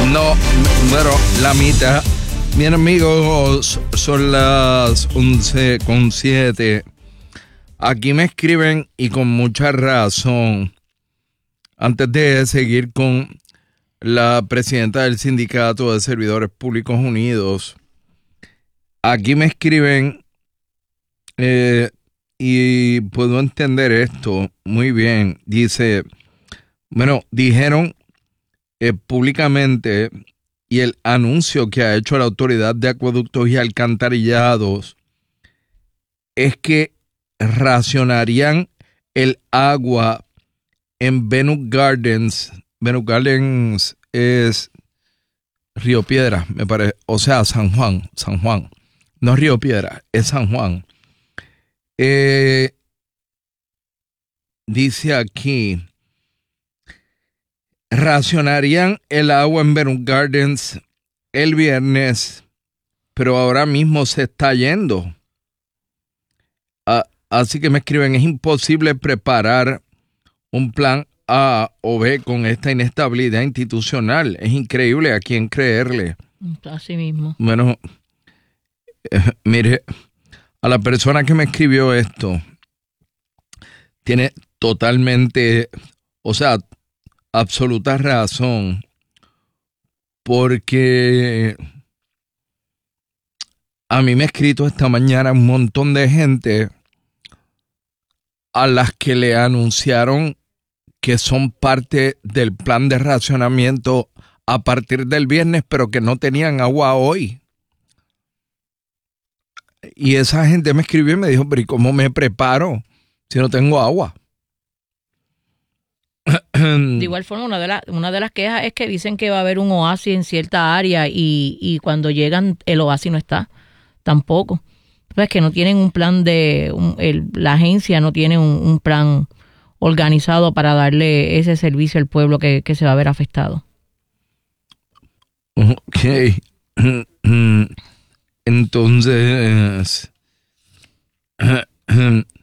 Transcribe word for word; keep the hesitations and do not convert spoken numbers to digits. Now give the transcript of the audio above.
No, bueno, la mitad. Bien, amigos, son las once con siete. Aquí me escriben y con mucha razón. Antes de seguir con la presidenta del Sindicato de Servidores Públicos Unidos, aquí me escriben eh, y puedo entender esto muy bien. Dice, bueno, dijeron eh, públicamente, y el anuncio que ha hecho la Autoridad de Acueductos y Alcantarillados es que racionarían el agua en Venus Gardens. Venus Gardens es Río Piedra, me parece. O sea, San Juan, San Juan. No es Río Piedra, es San Juan. Eh, dice aquí, racionarían el agua en Venus Gardens el viernes, pero ahora mismo se está yendo. Ah, así que me escriben, es imposible preparar un plan A o B con esta inestabilidad institucional. Es increíble a quién creerle. Así mismo. Bueno, eh, mire, a la persona que me escribió esto, tiene totalmente, o sea, absoluta razón, porque a mí me ha escrito esta mañana un montón de gente a las que le anunciaron que son parte del plan de racionamiento a partir del viernes, pero que no tenían agua hoy. Y esa gente me escribió y me dijo, pero ¿y cómo me preparo si no tengo agua? De igual forma, una de, la, una de las quejas es que dicen que va a haber un oasis en cierta área y, y cuando llegan el oasis no está tampoco. Pues que no tienen un plan de, un, el, la agencia no tiene un, un plan organizado para darle ese servicio al pueblo que, que se va a ver afectado. Ok. Entonces,